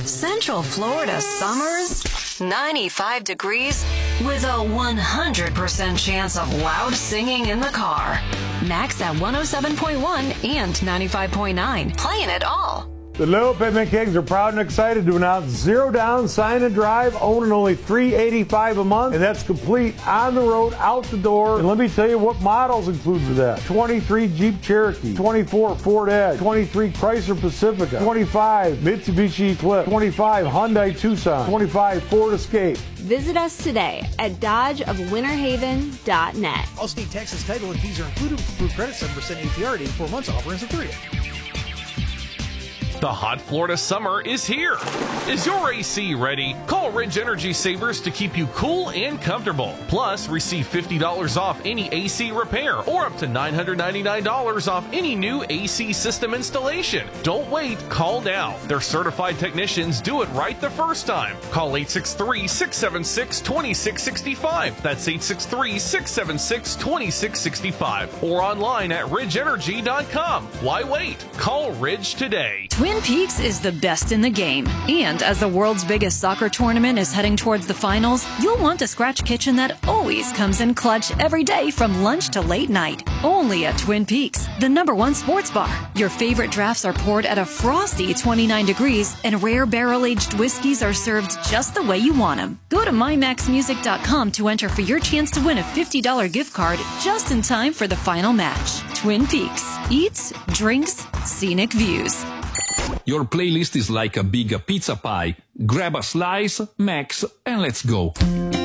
Central Florida summers, 95 degrees with a 100% chance of loud singing in the car. Max at 107.1 and 95.9. Playing it all. The Little Picnic Kings are proud and excited to announce 0 down, sign and drive, owning only $385 a month, and that's complete on the road, out the door. And let me tell you what models include with that. 23 Jeep Cherokee, 24 Ford Edge, 23 Chrysler Pacifica, 25 Mitsubishi Eclipse, 25 Hyundai Tucson, 25 Ford Escape. Visit us today at dodgeofwinterhaven.net. All state taxes, title, and fees are included with approved credit, 7% APR, 84 months, offer ends in 3. The hot Florida summer is here. Is your AC ready? Call Ridge Energy Savers to keep you cool and comfortable. Plus, receive $50 off any AC repair or up to $999 off any new AC system installation. Don't wait, call now. Their certified technicians do it right the first time. Call 863-676-2665. That's 863-676-2665. Or online at ridgeenergy.com. Why wait? Call Ridge today. Twin Peaks is the best in the game. And as the world's biggest soccer tournament is heading towards the finals, you'll want a scratch kitchen that always comes in clutch every day from lunch to late night. Only at Twin Peaks, the #1 sports bar. Your favorite drafts are poured at a frosty 29 degrees, and rare barrel-aged whiskeys are served just the way you want them. Go to mymaxmusic.com to enter for your chance to win a $50 gift card just in time for the final match. Twin Peaks. Eats, drinks, scenic views. Your playlist is like a big pizza pie. Grab a slice, Max, and let's go.